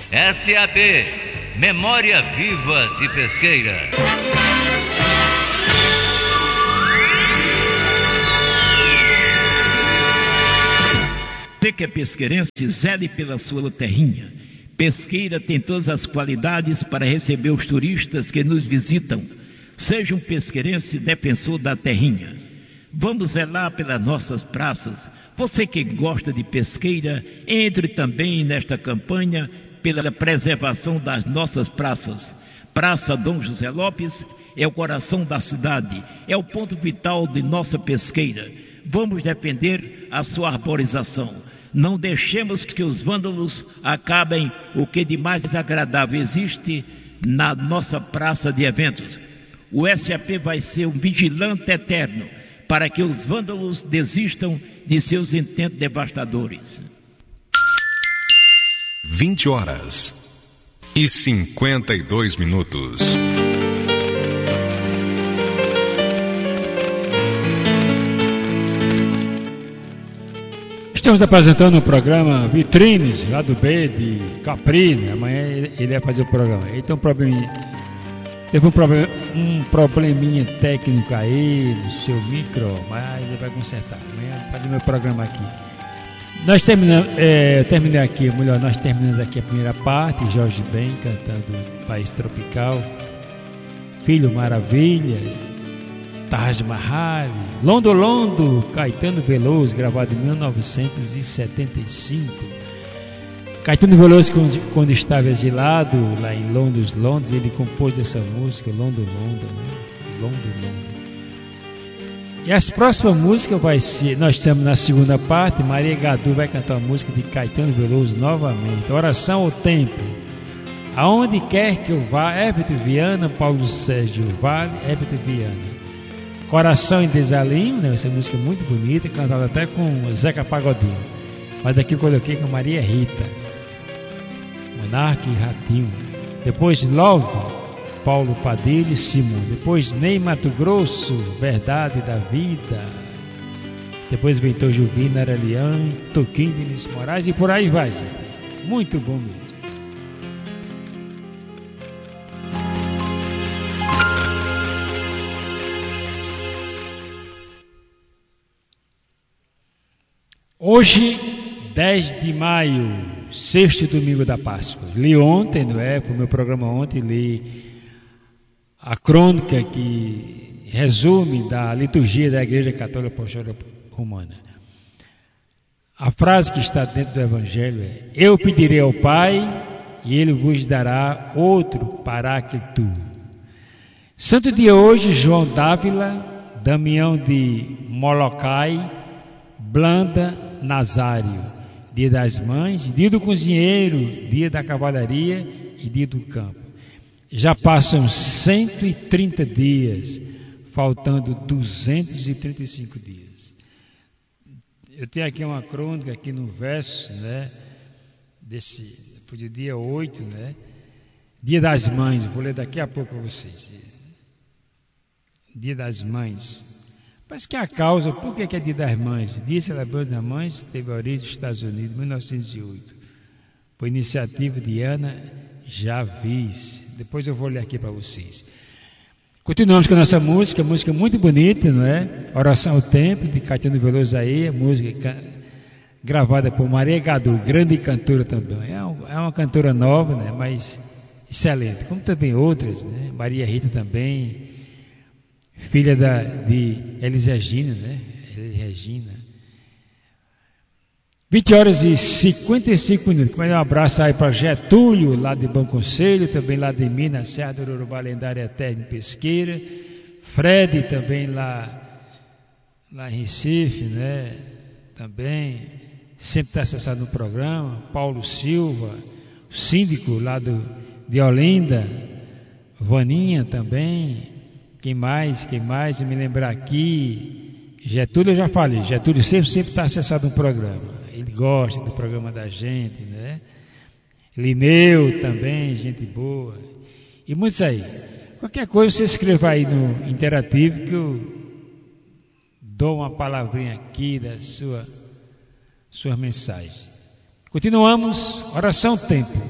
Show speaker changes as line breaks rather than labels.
SAP, Memória Viva de Pesqueira.
Você que é pesqueirense, zele pela sua terrinha. Pesqueira tem todas as qualidades para receber os turistas que nos visitam. Seja um pesqueirense defensor da terrinha. Vamos zelar pelas nossas praças. Você que gosta de pesqueira, entre também nesta campanha pela preservação das nossas praças. Praça Dom José Lopes é o coração da cidade, é o ponto vital de nossa pesqueira. Vamos defender a sua arborização. Não deixemos que os vândalos acabem o que de mais agradável existe na nossa praça de eventos. O SAP vai ser um vigilante eterno para que os vândalos desistam de seus intentos devastadores.
20h52.
Estamos apresentando o programa Vitrines, lá do B de Capri, né? Amanhã ele vai fazer o programa. Então teve um probleminha técnico aí no seu micro, mas ele vai consertar. Amanhã vai fazer meu programa aqui. Nós terminamos aqui a primeira parte, Jorge Ben cantando País Tropical, Filho Maravilha, Taj Mahal, Londo Londo, Caetano Veloso, gravado em 1975. Caetano Veloso, quando estava exilado lá em Londres, ele compôs essa música, Londo Londo, né? Londo Londo. E as próximas músicas nós estamos na segunda parte, Maria Gadu vai cantar a música de Caetano Veloso novamente, Oração ao Tempo. Aonde quer que eu vá, Herbert Viana, Paulo Sérgio Vale, Herbert Viana. Coração em Desalinho, né? Essa música é muito bonita, cantada até com Zeca Pagodinho. Mas daqui eu coloquei com Maria Rita, Monarca e Ratinho. Depois Love, Paulo Padilha e Simão. Depois Ney Mato Grosso, Verdade da Vida. Depois vem Tom Jubim, Aralian, Toquinho, Vinícius Moraes e por aí vai, gente. Muito bom mesmo. Hoje, 10 de maio, sexto domingo da Páscoa. Li ontem, não é? Foi o meu programa ontem, li a crônica que resume da liturgia da Igreja Católica Apostólica Romana. A frase que está dentro do Evangelho é: eu pedirei ao Pai e Ele vos dará outro Paráclito. Santo dia hoje, João Dávila, Damião de Molokai, Blanda, Nazário, dia das mães, dia do cozinheiro, dia da cavalaria e dia do campo. Já passam 130 dias, faltando 235 dias. Eu tenho aqui uma crônica aqui no verso, né, foi do dia 8, né, dia das mães, vou ler daqui a pouco para vocês. Dia das mães. Parece que a causa, por que é dia das mães? Dia celebrado das mães teve origem nos Estados Unidos, em 1908. Por iniciativa de Ana Javis. Depois eu vou ler aqui para vocês. Continuamos com a nossa música muito bonita, não é? Oração ao Tempo, de Caetano Veloso aí, música gravada por Maria Gadu, grande cantora também. É uma cantora nova, né? Mas excelente, como também outras, né? Maria Rita também, filha de Elis Regina, né? Elis Regina. 20h55. Um abraço aí para Getúlio, lá de Bom Conselho, também lá de Minas, Serra do Urubá, lendária Eterna Pesqueira. Fred também lá em Recife, né? Também sempre está acessado no programa. Paulo Silva, síndico lá de Olinda. Vaninha também. Quem mais? Eu me lembrar aqui. Getúlio eu já falei. Getúlio sempre está acessado no programa. Ele gosta do programa da gente, né? Lineu também, gente boa. E muitos aí. Qualquer coisa você escreva aí no interativo que eu dou uma palavrinha aqui da sua mensagem. Continuamos. Oração Tempo.